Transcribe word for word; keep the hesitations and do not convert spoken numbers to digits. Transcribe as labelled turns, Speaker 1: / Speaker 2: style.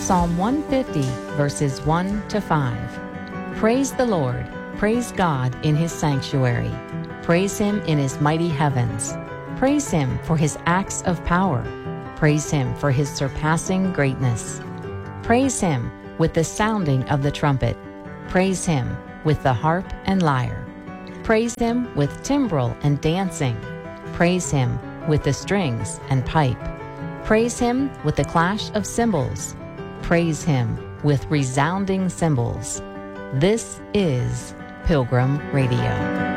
Speaker 1: Psalm one fifty, verses one to five. Praise the Lord. Praise God in his sanctuary. Praise him in his mighty heavens. Praise him for his acts of power. Praise him for his surpassing greatness. Praise him with the sounding of the trumpet. Praise him with the harp and lyre. Praise him with timbrel and dancing. Praise him with the strings and pipe. Praise him with the clash of cymbals. Praise him with resounding cymbals. This is Pilgrim Radio.